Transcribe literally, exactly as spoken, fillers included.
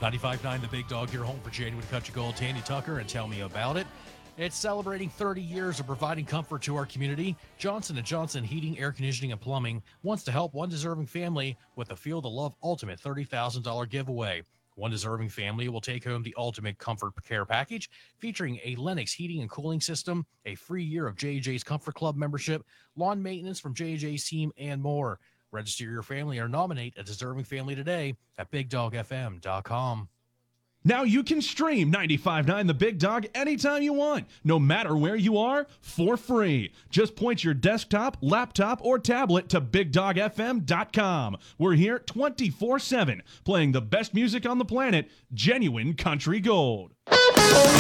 ninety-five point nine The Big Dog, your home for genuine country gold. Tandy Tucker, and tell me about it. It's celebrating thirty years of providing comfort to our community. Johnson and Johnson Heating, Air Conditioning, and Plumbing wants to help one deserving family with the Feel the Love Ultimate thirty thousand dollars giveaway. One deserving family will take home the Ultimate Comfort Care Package, featuring a Lennox heating and cooling system, a free year of J J's Comfort Club membership, lawn maintenance from J J's team, and more. Register your family or nominate a deserving family today at big dog f m dot com. Now you can stream ninety-five point nine The Big Dog anytime you want, no matter where you are, for free. Just point your desktop, laptop, or tablet to big dog f m dot com. We're here twenty-four seven, playing the best music on the planet, genuine country gold.